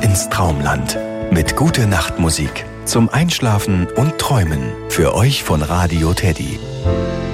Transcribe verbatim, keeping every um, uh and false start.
ins Traumland mit Gute-Nacht-Musik zum Einschlafen und Träumen. Für euch von Radio Teddy.